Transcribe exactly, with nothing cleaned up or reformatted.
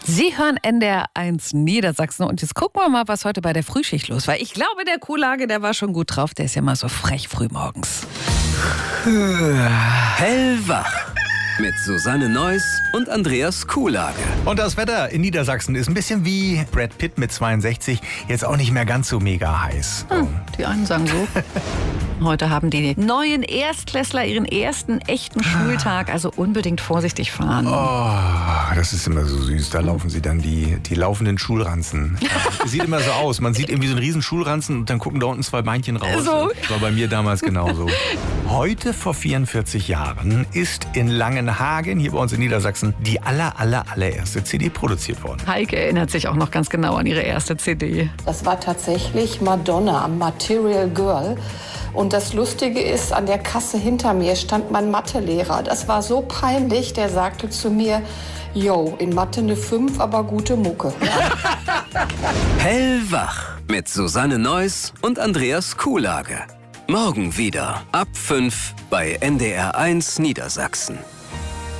Sie hören N D R eins Niedersachsen und jetzt gucken wir mal, was heute bei der Frühschicht los war. Ich glaube, der Kuhlage, der war schon gut drauf. Der ist ja mal so frech früh morgens. Hellwach mit Susanne Neuss und Andreas Kuhlage. Und das Wetter in Niedersachsen ist ein bisschen wie Brad Pitt mit zweiundsechzig, jetzt auch nicht mehr ganz so mega heiß. Hm, die einen sagen so. Heute haben die neuen Erstklässler ihren ersten echten Schultag, also unbedingt vorsichtig fahren. Oh, das ist immer so süß. Da laufen sie dann die, die laufenden Schulranzen. Es sieht immer so aus. Man sieht irgendwie so einen riesen Schulranzen und dann gucken da unten zwei Beinchen raus. So. Das war bei mir damals genauso. Heute vor vierundvierzig Jahren ist in Langenhagen, hier bei uns in Niedersachsen, die aller, aller, allererste C D produziert worden. Heike erinnert sich auch noch ganz genau an ihre erste C D. Das war tatsächlich Madonna, Material Girl. Und das Lustige ist, an der Kasse hinter mir stand mein Mathelehrer. Das war so peinlich, der sagte zu mir, yo, in Mathe eine fünf, aber gute Mucke. Hellwach mit Susanne Neuss und Andreas Kuhlage. Morgen wieder ab fünf bei N D R eins Niedersachsen.